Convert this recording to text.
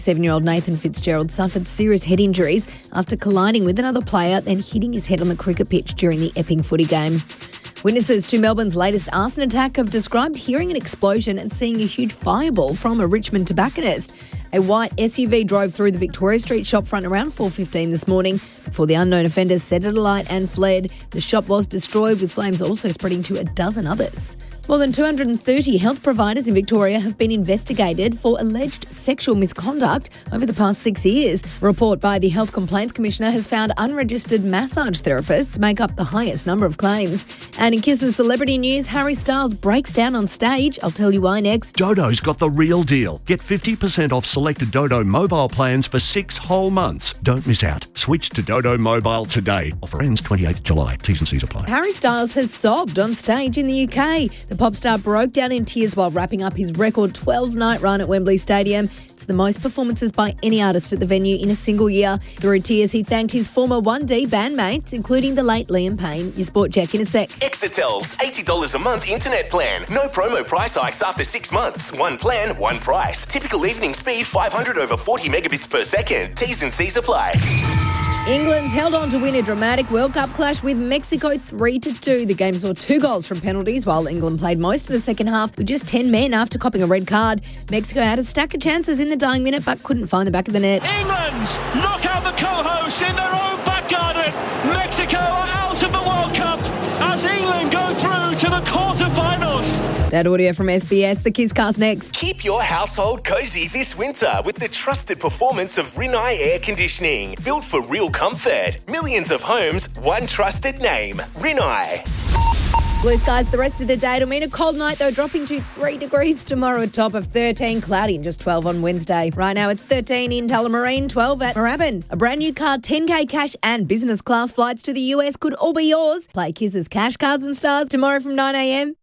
7-year-old Nathan Fitzgerald suffered serious head injuries after colliding with another player, then hitting his head on the cricket pitch during the Epping footy game. Witnesses to Melbourne's latest arson attack have described hearing an explosion and seeing a huge fireball from a Richmond tobacconist. A white SUV drove through the Victoria Street shopfront around 4:15 this morning before the unknown offenders set it alight and fled. The shop was destroyed, with flames also spreading to a dozen others. More than 230 health providers in Victoria have been investigated for alleged sexual misconduct over the past 6 years. A report by the Health Complaints Commissioner has found unregistered massage therapists make up the highest number of claims. And in Kiss's celebrity news, Harry Styles breaks down on stage. I'll tell you why next. Dodo's got the real deal. Get 50% off selected Dodo mobile plans for 6 whole months. Don't miss out. Switch to Dodo Mobile today. Offer ends 28th July. T's and C's apply. Harry Styles has sobbed on stage in the UK. The pop star broke down in tears while wrapping up his record 12-night run at Wembley Stadium. It's the most performances by any artist at the venue in a single year. Through tears, he thanked his former 1D bandmates, including the late Liam Payne. Your sport check in a sec. Exetel's $80 a month internet plan. No promo price hikes after 6 months. One plan, one price. Typical evening speed 500 over 40 megabits per second. T's and C's apply. England's held on to win a dramatic World Cup clash with Mexico 3-2. The game saw 2 goals from penalties, while England played most of the second half with just 10 men after copping a red card. Mexico had a stack of chances in the dying minute but couldn't find the back of the net. England knock out the co-hosts in their own back garden. Mexico are out of the World Cup as England go through to the quarterfinals. That audio from SBS. The Kisscast next. Keep your household cozy this winter with the trusted performance of Rinnai Air Conditioning. Built for real comfort. Millions of homes, one trusted name. Rinnai. Blue skies the rest of the day. It'll mean a cold night, though, dropping to 3 degrees tomorrow, a top of 13, cloudy and just 12 on Wednesday. Right now it's 13 in Tullamarine, 12 at Moorabbin. A brand new car, 10K cash and business class flights to the US could all be yours. Play Kiss's Cash Cards and Stars tomorrow from 9am.